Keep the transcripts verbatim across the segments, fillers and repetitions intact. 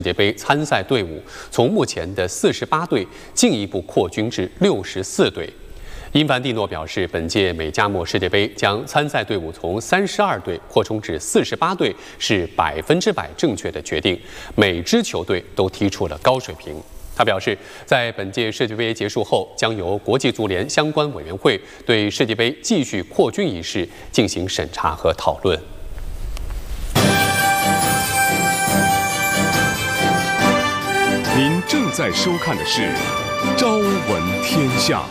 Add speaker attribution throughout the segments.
Speaker 1: 世界杯参赛队伍从目前的四十八队进一步扩军至六十四队。因凡蒂诺表示，本届美加墨世界杯将参赛队伍从三十二队扩充至四十八队是百分之百正确的决定，每支球队都踢出了高水平。他表示，在本届世界杯结束后，将由国际足联相关委员会对世界杯继续扩军一事进行审查和讨论。
Speaker 2: 您正在收看的是《朝闻天下》。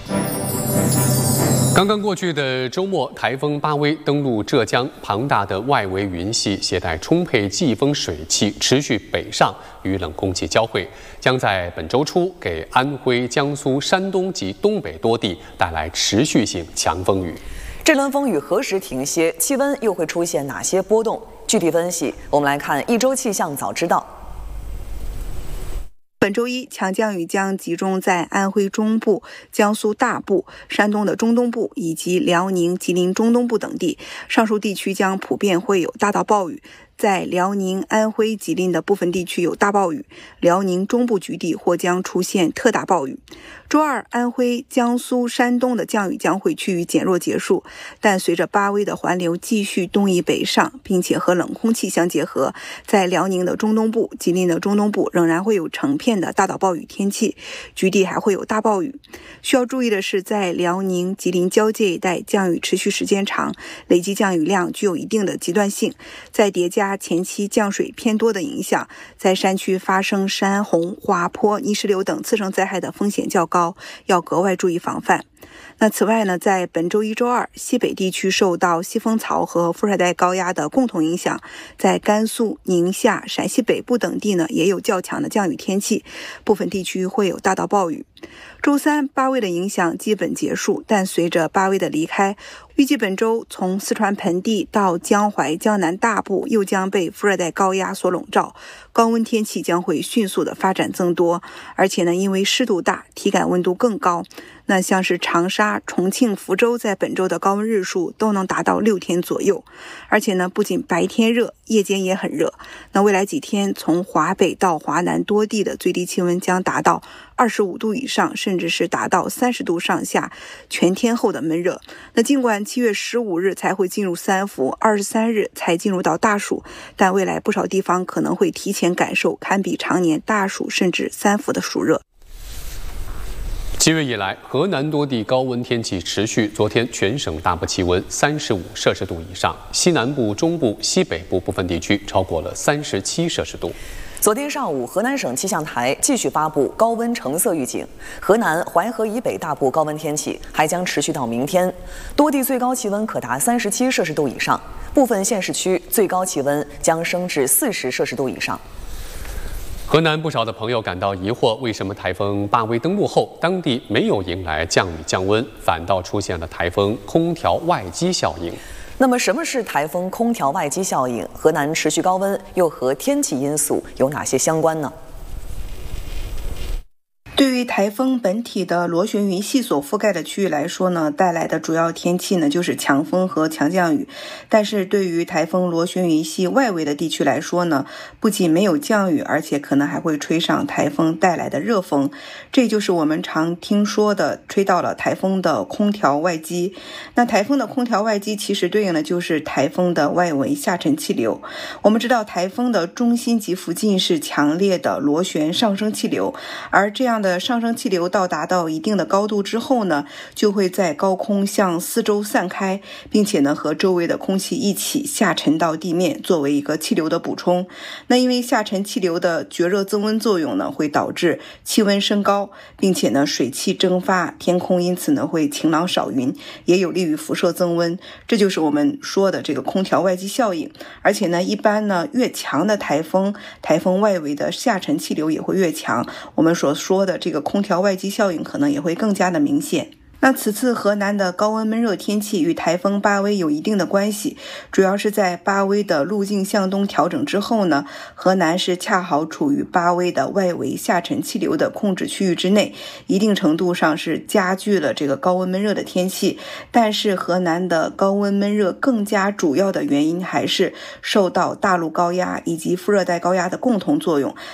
Speaker 1: 刚刚过去的周末，台风巴威登陆浙江，庞大的外围云系携带充沛季风水汽，持续北上，与冷空气交汇，将在本周初给安徽、江苏、山东及东北多地带来持续性强风雨。
Speaker 3: 这轮风雨何时停歇？气温又会出现哪些波动？具体分析，我们来看一周气象早知道。
Speaker 4: 本周一，强降雨将集中在安徽中部、江苏大部、山东的中东部以及辽宁、吉林中东部等地。上述地区将普遍会有大到暴雨。在辽宁、安徽、吉林的部分地区有大暴雨，辽宁中部局地或将出现特大暴雨。周二，安徽、江苏、山东的降雨将会趋于减弱结束，但随着巴威的环流继续东移北上，并且和冷空气相结合，在辽宁的中东部、吉林的中东部仍然会有成片的大到暴雨天气，局地还会有大暴雨。需要注意的是，在辽宁、吉林交界一带降雨持续时间长，累计降雨量具有一定的极端性，在叠加前期降水偏多的影响，在山区发生山洪、滑坡、泥石流等次生灾害的风险较高，要格外注意防范。那此外呢，在本周一周二，西北地区受到西风槽和副热带高压的共同影响，在甘肃、宁夏、陕西北部等地呢也有较强的降雨天气，部分地区会有大到暴雨。周三，巴威的影响基本结束，但随着巴威的离开，预计本周从四川盆地到江淮、江南大部又将被副热带高压所笼罩，高温天气将会迅速的发展增多，而且呢，因为湿度大，体感温度更高。那像是长沙、重庆、福州在本周的高温日数都能达到六天左右，而且呢，不仅白天热，夜间也很热。那未来几天，从华北到华南多地的最低气温将达到二十五度以上，甚至是达到三十度上下，全天候的闷热。那尽管七月十五日才会进入三伏，二十三日才进入到大暑，但未来不少地方可能会提前感受堪比常年大暑甚至三伏的暑热。
Speaker 1: 七月以来，河南多地高温天气持续。昨天全省大部气温三十五摄氏度以上，西南部、中部、西北部部分地区超过了三十七摄氏度。
Speaker 3: 昨天上午，河南省气象台继续发布高温橙色预警，河南淮河以北大部高温天气还将持续到明天，多地最高气温可达三十七摄氏度以上，部分县市区最高气温将升至四十摄氏度以上。
Speaker 1: 河南不少的朋友感到疑惑，为什么台风巴威登陆后，当地没有迎来降雨降温，反倒出现了台风空调外机效应？
Speaker 3: 那么，什么是台风空调外机效应？河南持续高温又和天气因素有哪些相关呢？
Speaker 4: 对于台风本体的螺旋云系所覆盖的区域来说呢，带来的主要天气呢就是强风和强降雨。但是对于台风螺旋云系外围的地区来说呢，不仅没有降雨，而且可能还会吹上台风带来的热风。这就是我们常听说的吹到了台风的空调外机。那台风的空调外机其实对应的就是台风的外围下沉气流。我们知道台风的中心及附近是强烈的螺旋上升气流，而这样的的上升气流到达到一定的高度之后呢，就会在高空向四周散开，并且呢和周围的空气一起下沉到地面，作为一个气流的补充。那因为下沉气流的绝热增温作用呢，会导致气温升高，并且呢水汽蒸发，天空因此呢会晴朗少云，也有利于辐射增温。这就是我们说的这个空调外机效应。而且呢，一般呢越强的台风，台风外围的下沉气流也会越强。我们所说的这个空调外机效应可能也会更加的明显。 那此次河南的高温闷热天气与台风巴威有一定的关系，主要是在巴威的路径向东调整之后呢，河南是恰好处于巴威的外围下沉气流的控制区域之内，一定程度上是加剧了这个高温闷热的天气。但是河南的高温闷热更加主要的原因还是受到大陆高压以及副热带高压的共同作用。